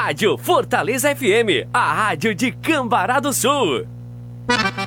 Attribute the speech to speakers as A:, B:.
A: Rádio Fortaleza FM, a rádio de Cambará do Sul.